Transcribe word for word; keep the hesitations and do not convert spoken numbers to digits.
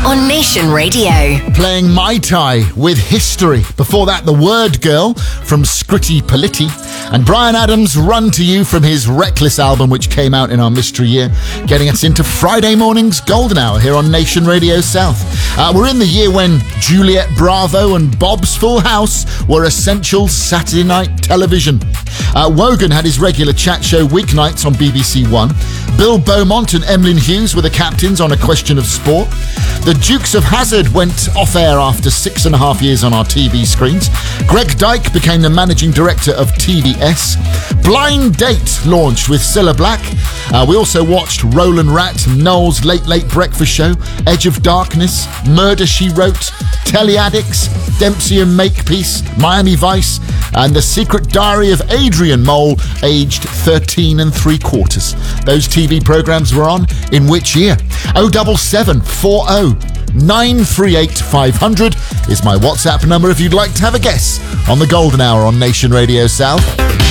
on Nation Radio. Playing Mai Tai with History. Before that, The Word Girl from Scritti Politti. And Bryan Adams, Run to You from his Reckless album, which came out in our mystery year, getting us into Friday morning's Golden Hour here on Nation Radio South. Uh, we're in the year when Juliet Bravo and Bob's Full House were essential Saturday night television. Uh, Wogan had his regular chat show weeknights on B B C One. Bill Beaumont and Emlyn Hughes were the captains on A Question of Sport. The Dukes of Hazzard went off-air after six and a half years on our T V screens. Greg Dyke became the managing director of T V S. Blind Date launched with Cilla Black. Uh, we also watched Roland Rat, Noel's Late Late Breakfast Show, Edge of Darkness, Murder, She Wrote, Telly Addicts, Dempsey and Makepeace, Miami Vice, and The Secret Diary of Adrian Mole, aged thirteen and three quarters. Those T V programmes were on in which year? oh seven seven four oh nine three eight five hundred is my WhatsApp number if you'd like to have a guess on the Golden Hour on Nation Radio South.